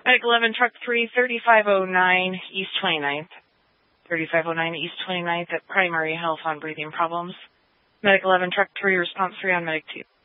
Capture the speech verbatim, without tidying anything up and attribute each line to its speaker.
Speaker 1: Medic eleven, Truck three, thirty-five oh nine, East twenty-ninth. thirty-five oh nine, East twenty-ninth at Primary Health on breathing problems. Medic eleven, Truck three, response three on Medic two.